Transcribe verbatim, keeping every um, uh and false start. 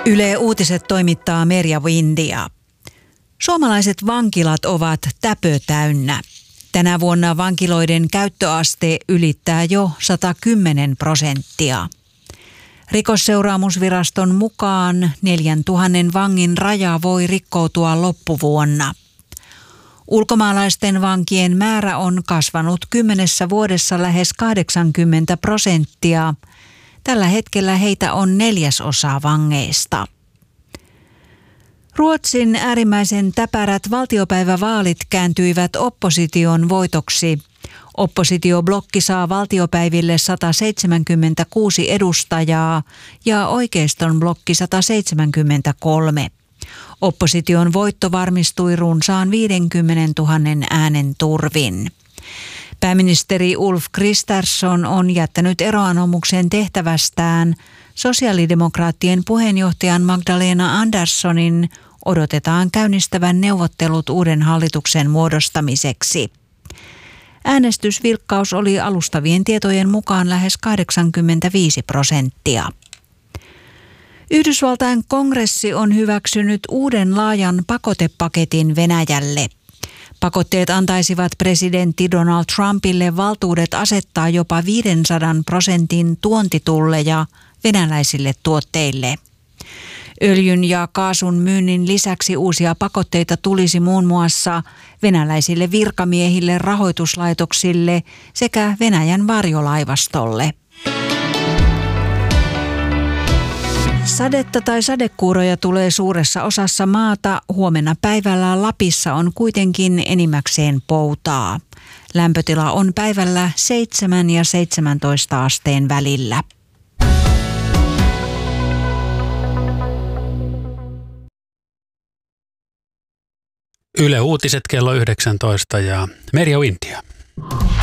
Yle Uutiset toimittaa Merja Windia. Suomalaiset vankilat ovat täpötäynnä. Tänä vuonna vankiloiden käyttöaste ylittää jo sata kymmenen prosenttia. Rikosseuraamusviraston mukaan neljäntuhannen vangin raja voi rikkoutua loppuvuonna. Ulkomaalaisten vankien määrä on kasvanut kymmenessä vuodessa lähes kahdeksankymmentä prosenttia. Tällä hetkellä heitä on neljäsosa vangeista. Ruotsin äärimmäisen täpärät valtiopäivävaalit kääntyivät opposition voitoksi. Oppositioblokki saa valtiopäiville sata seitsemänkymmentäkuusi edustajaa ja oikeiston blokki sata seitsemänkymmentäkolme. Opposition voitto varmistui runsaan viisikymmentätuhatta äänen turvin. Pääministeri Ulf Kristersson on jättänyt eroanomuksen tehtävästään. Sosiaalidemokraattien puheenjohtajan Magdalena Anderssonin odotetaan käynnistävän neuvottelut uuden hallituksen muodostamiseksi. Äänestysvilkkaus oli alustavien tietojen mukaan lähes kahdeksankymmentäviisi prosenttia. Yhdysvaltain kongressi on hyväksynyt uuden laajan pakotepaketin Venäjälle. Pakotteet antaisivat presidentti Donald Trumpille valtuudet asettaa jopa viisisataa prosentin tuontitulleja venäläisille tuotteille. Öljyn ja kaasun myynnin lisäksi uusia pakotteita tulisi muun muassa venäläisille virkamiehille, rahoituslaitoksille sekä Venäjän varjolaivastolle. Sadetta tai sadekuuroja tulee suuressa osassa maata. Huomenna päivällä Lapissa on kuitenkin enimmäkseen poutaa. Lämpötila on päivällä seitsemän ja seitsemäntoista asteen välillä. Yle Uutiset kello yhdeksäntoista ja Merja Windia.